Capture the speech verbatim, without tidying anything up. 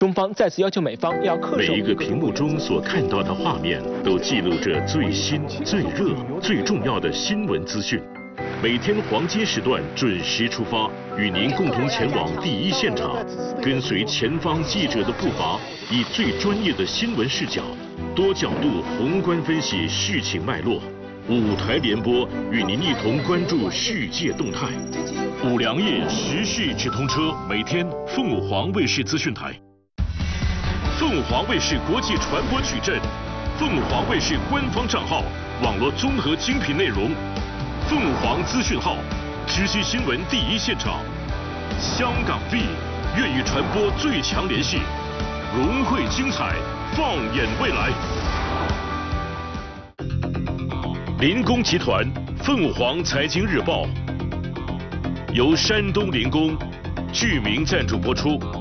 中方再次要求美方要恪守。 每一个屏幕中所看到的画面，都记录着最新、最热、最重要的新闻资讯。每天黄金时段准时出发，与您共同前往第一现场，跟随前方记者的步伐，以最专业的新闻视角，多角度宏观分析事情脉络。五台联播与您一同关注世界动态。五粮液时事直通车，每天凤舞凰卫视资讯台。凤舞凰卫视国际传播矩阵，凤舞凰卫视官方账号，网络综合精品内容。凤舞凰资讯号，直击新闻第一现场。香港 V 粤语传播最强联系，融汇精彩，放眼未来。林工集团凤舞凰财经日报由山东林工剧名赞助播出。